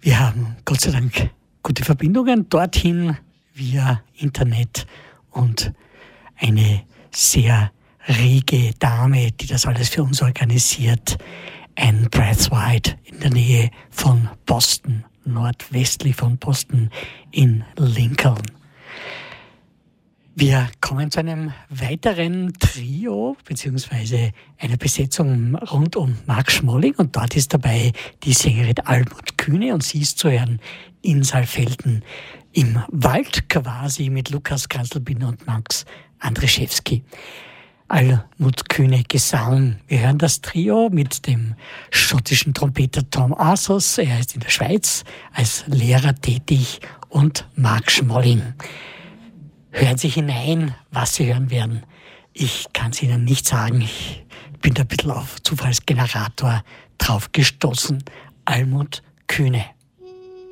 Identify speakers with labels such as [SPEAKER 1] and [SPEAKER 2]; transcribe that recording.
[SPEAKER 1] Wir haben Gott sei Dank gute Verbindungen dorthin via Internet und eine sehr rege Dame, die das alles für uns organisiert. Anne Brathwaite in der Nähe von Boston, nordwestlich von Boston in Lincoln. Wir kommen zu einem weiteren Trio, beziehungsweise einer Besetzung rund um Marc Schmolling. Und dort ist dabei die Sängerin Almut Kühne und sie ist zu hören in Saalfelden im Wald quasi mit Lukas Kanzelbinder und Max Andrzejewski. Almut Kühne Gesang. Wir hören das Trio mit dem schottischen Trompeter Tom Assos. Er ist in der Schweiz als Lehrer tätig und Marc Schmolling. Hören Sie hinein, was Sie hören werden. Ich kann es Ihnen nicht sagen. Ich bin da ein bisschen auf Zufallsgenerator drauf gestoßen. Almut Kühne.